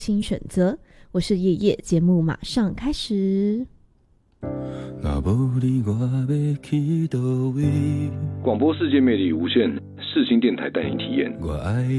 新选择，我是叶叶，节目马上开始。 广播世界魅力无限，世新电台带你体验。